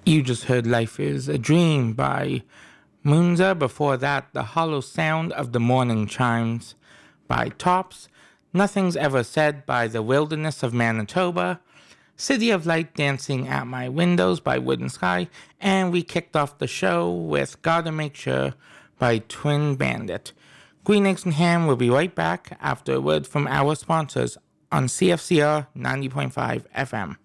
You just heard Life is a Dream by Moonza. Before that, The Hollow Sound of the Morning Chimes by Tops. Nothing's Ever Said by The Wilderness of Manitoba. City of Light Dancing at My Windows by Wooden Sky. And we kicked off the show with Gotta Make Sure by Twin Bandit. Green Eggs and Ham will be right back after a word from our sponsors on CFCR 90.5 FM.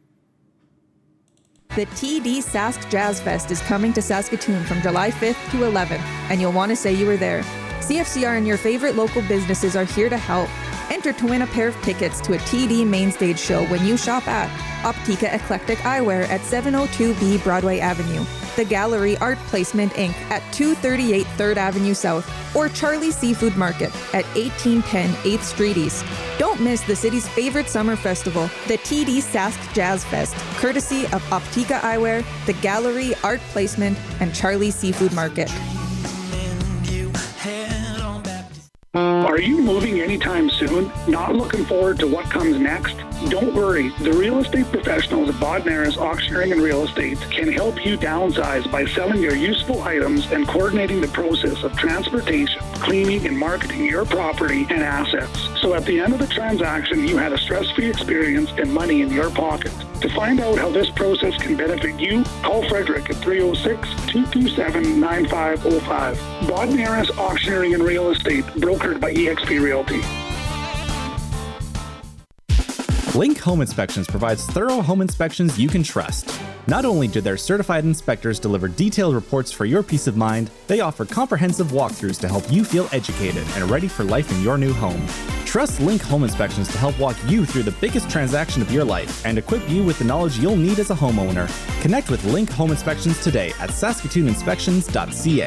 The TD Sask Jazz Fest is coming to Saskatoon from July 5th to 11th, and you'll want to say you were there. CFCR and your favorite local businesses are here to help. Enter to win a pair of tickets to a TD Mainstage show when you shop at Optica Eclectic Eyewear at 702B Broadway Avenue, The Gallery Art Placement Inc. at 238 3rd Avenue South, or Charlie's Seafood Market at 1810 8th Street East. Don't miss the city's favorite summer festival, the TD Sask Jazz Fest, courtesy of Optica Eyewear, The Gallery Art Placement, and Charlie's Seafood Market. Are you moving anytime soon? Not looking forward to what comes next? Don't worry. The real estate professionals at Bodnaris Auctioneering and Real Estate can help you downsize by selling your useful items and coordinating the process of transportation, cleaning, and marketing your property and assets. So at the end of the transaction, you had a stress-free experience and money in your pocket. To find out how this process can benefit you, call Frederick at 306-227-9505. Bodnaris Auctioneering and Real Estate, brokered by eXp Realty. Link Home Inspections provides thorough home inspections you can trust. Not only do their certified inspectors deliver detailed reports for your peace of mind, they offer comprehensive walkthroughs to help you feel educated and ready for life in your new home. Trust Link Home Inspections to help walk you through the biggest transaction of your life and equip you with the knowledge you'll need as a homeowner. Connect with Link Home Inspections today at saskatooninspections.ca.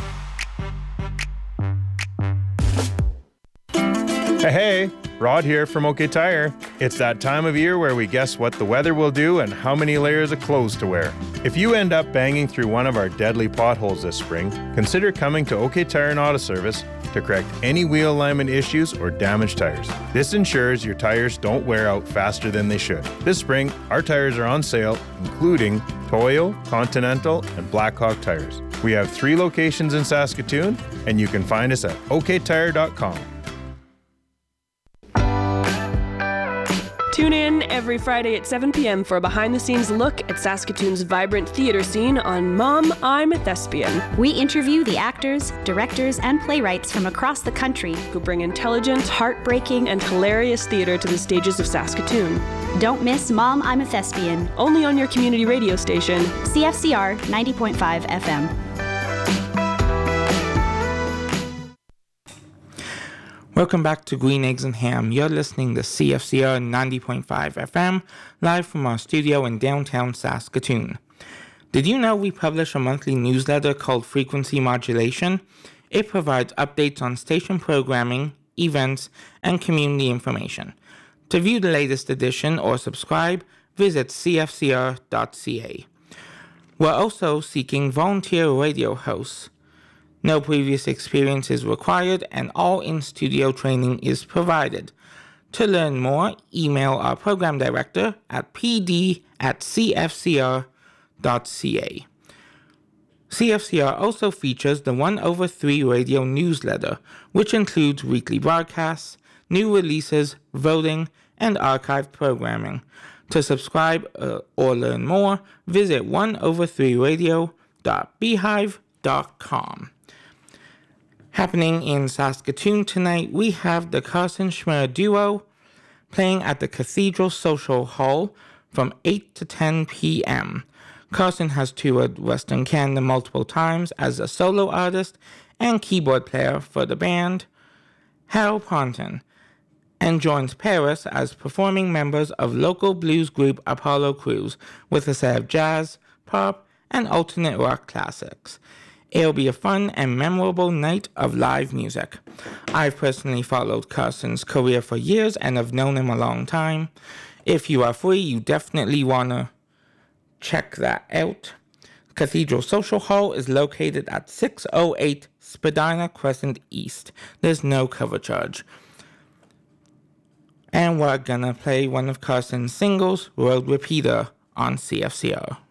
Hey, Rod here from OK Tire. It's that time of year where we guess what the weather will do and how many layers of clothes to wear. If you end up banging through one of our deadly potholes this spring, consider coming to OK Tire and Auto Service to correct any wheel alignment issues or damaged tires. This ensures your tires don't wear out faster than they should. This spring, our tires are on sale, including Toyo, Continental, and Blackhawk tires. We have 3 locations in Saskatoon, and you can find us at oktire.com. Tune in every Friday at 7 p.m. for a behind-the-scenes look at Saskatoon's vibrant theatre scene on Mom, I'm a Thespian. We interview the actors, directors, and playwrights from across the country who bring intelligent, heartbreaking, and hilarious theatre to the stages of Saskatoon. Don't miss Mom, I'm a Thespian. Only on your community radio station, CFCR 90.5 FM. Welcome back to Green Eggs and Ham. You're listening to CFCR 90.5 FM, live from our studio in downtown Saskatoon. Did you know we publish a monthly newsletter called Frequency Modulation? It provides updates on station programming, events, and community information. To view the latest edition or subscribe, visit cfcr.ca. We're also seeking volunteer radio hosts. No previous experience is required, and all in-studio training is provided. To learn more, email our program director at pd@cfcr.ca. CFCR also features the 1/3 radio newsletter, which includes weekly broadcasts, new releases, voting, and archived programming. To subscribe or learn more, visit 1/3radio.beehive.com. Happening in Saskatoon tonight, we have the Carson Schmer Duo playing at the Cathedral Social Hall from 8 to 10 p.m. Carson has toured Western Canada multiple times as a solo artist and keyboard player for the band Harold Ponton, and joins Paris as performing members of local blues group Apollo Crews with a set of jazz, pop, and alternate rock classics. It'll be a fun and memorable night of live music. I've personally followed Carson's career for years and have known him a long time. If you are free, you definitely want to check that out. Cathedral Social Hall is located at 608 Spadina Crescent East. There's no cover charge. And we're gonna play one of Carson's singles, Road Repeater, on CFCR.